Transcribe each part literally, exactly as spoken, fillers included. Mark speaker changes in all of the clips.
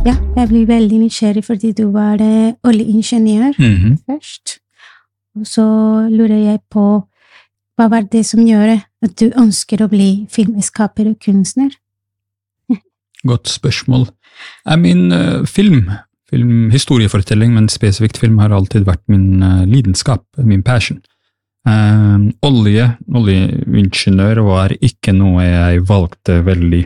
Speaker 1: Ja, jeg blir veldig nysgjerrig fordi du var eh, oljeingeniør
Speaker 2: Mhm.
Speaker 1: først. Og så lurer jeg på, hva var det som gjør at du ønsker å bli filmskaper og kunstner?
Speaker 2: Godt spørsmål. Er min eh, film, film, historiefortelling, men spesifikt film har alltid vært min eh, lidenskap, min passion. Eh, olje, oljeingeniør var ikke noe jeg valgte veldig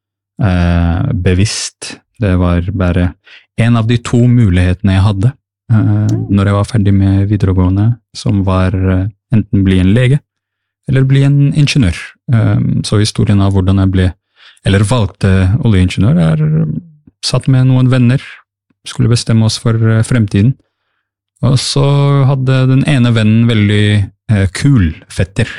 Speaker 2: eh, bevisst. Det var bare en av de to mulighetene jeg hadde eh, når jeg var ferdig med videregående, som var eh, enten bli en lege eller bli en ingeniør. Eh, så historien av hvordan jeg ble, eller valgte oljeingeniør, er satt med noen venner, skulle bestemme oss for eh, fremtiden. Og så hadde den ene vennen veldig eh, kul fetter,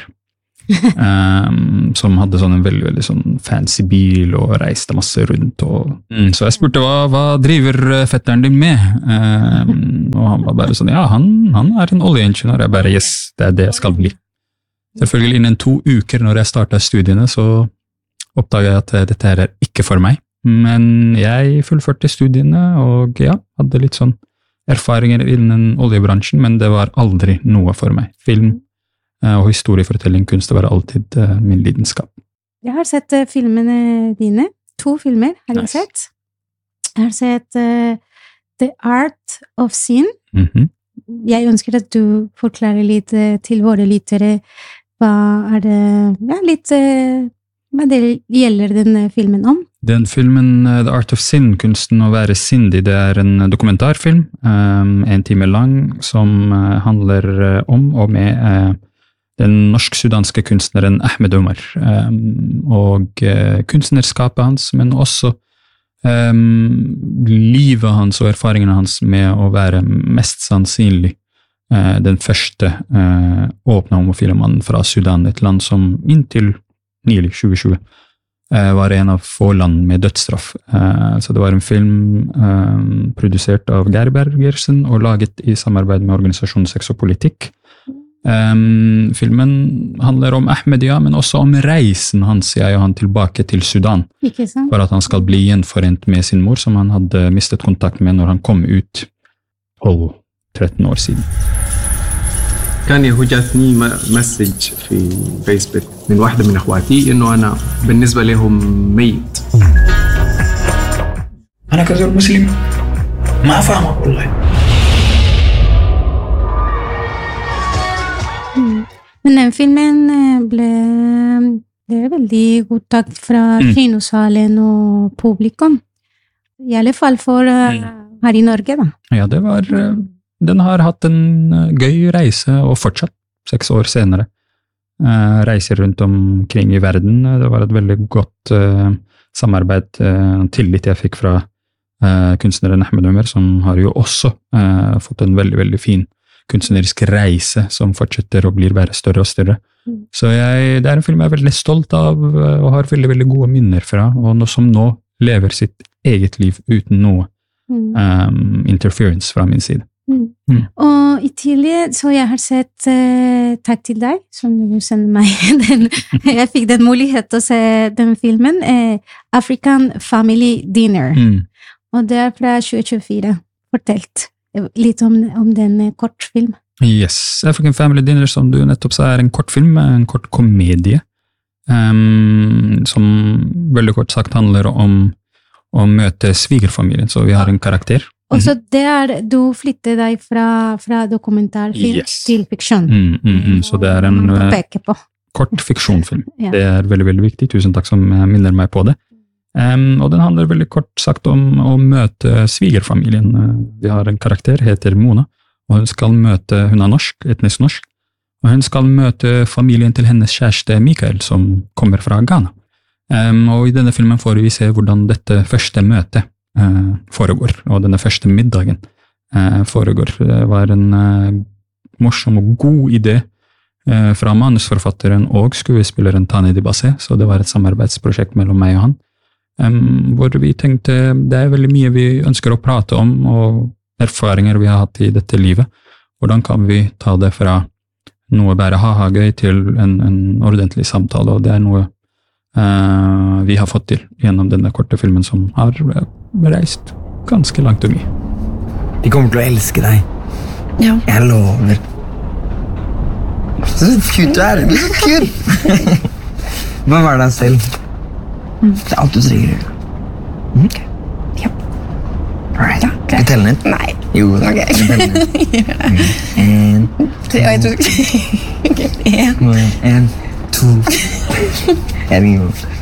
Speaker 2: um, som hadde sånn en veldig, veldig sånn fancy bil og reiste masse rundt. Og, mm, så jeg spurte hva, hva driver fetteren din med? Um, og han var bare sånn, ja, han, han er en oljeingeniør. Jeg bare, yes, det er det jeg skal bli. Selvfølgelig innen to uker når jeg startet studiene, så oppdaget jeg at dette her er ikke for meg. Men jeg fullførte studiene, og ja, hadde litt sånn erfaringer innen oljebransjen, men det var aldri noe for meg. Film og historiefortelling, kunst, det var alltid uh, min lidenskap.
Speaker 1: Jeg har sett uh, filmene dine. To filmer har jeg
Speaker 2: Nice.
Speaker 1: sett. Jeg har sett uh, The Art of Sin.
Speaker 2: Mhm.
Speaker 1: Jeg ønsker at du forklarer litt uh, til våre lyttere hva er det, ja, litt uh, hva det gjelder den uh, filmen om.
Speaker 2: Den filmen uh, The Art of Sin, kunsten å være sindig, det er en dokumentarfilm, um, en time lang, som uh, handler uh, om og med uh, den norsk-sudanske kunstneren Ahmed Omar, um, og uh, kunstnerskapet hans, men også um, livet hans og erfaringene hans med å være mest sannsynlig uh, den første uh, åpne homofile mannen fra Sudan, et land som inntil nylig, tjue tjue, uh, var en av få land med dødsstraff. Uh, så det var en film um, produsert av Geir Bergersen og laget i samarbeid med organisasjonen Sex og Politikk. Um, filmen handler om Ahmed, ja, men også om reisen hans, jeg og han, tilbake til Sudan,
Speaker 1: Ikke sant?
Speaker 2: for at han skal bli gjenforent med sin mor, som han hadde mistet kontakt med når han kom ut tolv tretten år siden.
Speaker 3: كان يهجتني مسج في فيسبوك من واحدة من أخواتي إنه أنا بالنسبة لهم ميت.
Speaker 2: أنا كرجل مسلم ما فاهمك والله.
Speaker 1: Men den filmen eh, ble, ble veldig godtatt fra
Speaker 2: Mm.
Speaker 1: kinosalen og publikum. I alle fall for eh, her i Norge, da.
Speaker 2: Ja, det var, eh, den har hatt en eh, gøy reise, og fortsatt, seks år senere, eh, reiser rundt omkring i verden. Det var et veldig godt eh, samarbeid, eh, tillit jeg fikk fra eh, kunstneren Ahmed Omar, som har jo også eh, fått en veldig, veldig fin kunstnerisk reise, som fortsetter og blir bare større og større.
Speaker 1: Mm.
Speaker 2: Så jeg, det er en film jeg er veldig stolt av, eh, og har veldig, veldig gode minner fra, og nå, som nå lever sitt eget liv uten noe
Speaker 1: Mm.
Speaker 2: um, interference fra min side.
Speaker 1: Mm.
Speaker 2: Mm.
Speaker 1: Og i tillegg, så jeg har sett eh, Takk til deg, som du sender meg. Den, jeg fikk den mulighet til å se den filmen, eh, African Family Dinner.
Speaker 2: Mm.
Speaker 1: Og det er fra tjue tjuefire. Fortelt litt om, om den eh, kortfilm.
Speaker 2: Yes, African Family Dinner, som du nettopp sa, er en kortfilm, en kort komedie, um, som veldig kort sagt handler om å møte svigerfamilien, så vi har en karakter.
Speaker 1: Og så det er, du flytter deg fra, fra dokumentarfilm
Speaker 2: Yes.
Speaker 1: til fiksjon.
Speaker 2: Mm, mm, mm. Så det er en
Speaker 1: Man
Speaker 2: eh,
Speaker 1: peker på.
Speaker 2: kort fiksjonfilm.
Speaker 1: Ja.
Speaker 2: Det er veldig, veldig viktig. Tusen takk som eh, minner meg på det. Um, og den handler veldig kort sagt om å møte svigerfamilien. Uh, Vi har en karakter, heter Mona, og hun skal møte, hun er norsk, etnisk norsk, og hun skal møte familien til hennes kjæreste Mikael, som kommer fra Ghana. Um, og i denne filmen får vi se hvordan dette første møtet uh, foregår, og denne første middagen uh, foregår. Det var en uh, morsom og god idé uh, fra manusforfatteren og skuespilleren Tani Dibase, så det var et samarbeidsprosjekt mellom meg og han, um, hvor vi tenkte det er veldig mye vi ønsker å prate om, og erfaringer vi har hatt i dette livet. Hvordan kan vi ta det fra noe bare ha-ha-gøy til en, en ordentlig samtale, og det er noe uh, vi har fått til gjennom denne korte filmen som har uh, reist ganske langt unge.
Speaker 4: De kommer til å elske deg.
Speaker 5: Ja.
Speaker 4: Jeg lover. Så cute du er. Du er så cute. Hva var deg selv? Det er alt du trenger. Mm?
Speaker 5: Ja.
Speaker 4: Alright.
Speaker 5: Ja,
Speaker 4: Skal vi telle ned?
Speaker 5: Nei.
Speaker 4: Jo,
Speaker 5: Ok.
Speaker 4: skal vi telle ned? En,
Speaker 5: Så jeg tror ikke... Ok, en.
Speaker 4: en, to. En,